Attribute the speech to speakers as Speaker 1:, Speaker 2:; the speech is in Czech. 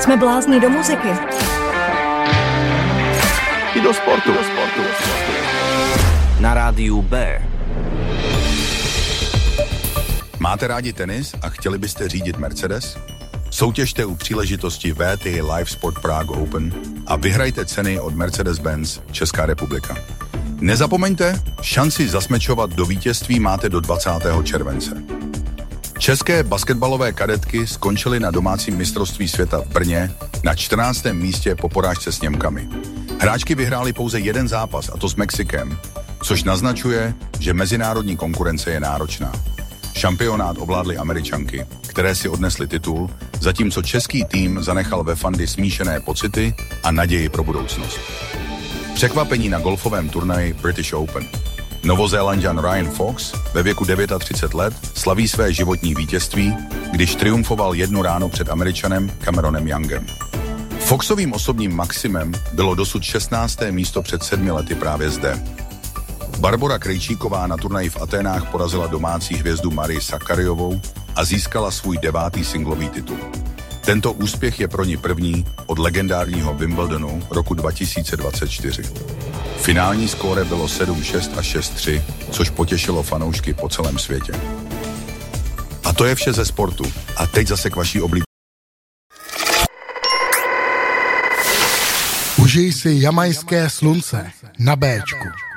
Speaker 1: Jsme blázni do muziky.
Speaker 2: I do sportu.
Speaker 3: Na rádiu B.
Speaker 2: Máte rádi tenis a chtěli byste řídit Mercedes? Soutěžte u příležitosti VTI Live Sport Prague Open a vyhrajte ceny od Mercedes-Benz Česká republika. Nezapomeňte, šanci zasmečovat do vítězství máte do 20. července. České basketbalové kadetky skončily na domácím mistrovství světa v Brně na 14. místě po porážce s Němkami. Hráčky vyhrály pouze jeden zápas, a to s Mexikem, což naznačuje, že mezinárodní konkurence je náročná. Šampionát ovládly Američanky, které si odnesly titul, zatímco český tým zanechal ve fandy smíšené pocity a naději pro budoucnost. Překvapení na golfovém turnaji British Open. Novozélanďan Ryan Fox ve věku 39 let slaví své životní vítězství, když triumfoval jednu ráno před Američanem Cameronem Youngem. Foxovým osobním maximem bylo dosud 16. místo před 7 lety právě zde. Barbora Krejčíková na turnaji v Aténách porazila domácí hvězdu Marii Sakkariovou a získala svůj 9. singlový titul. Tento úspěch je pro ní první od legendárního Wimbledonu roku 2024. Finální skóre bylo 7-6 a 6-3, což potěšilo fanoušky po celém světě. A to je vše ze sportu. A teď zase k vaší oblíbené.
Speaker 4: Užij si jamajské slunce na Béčku.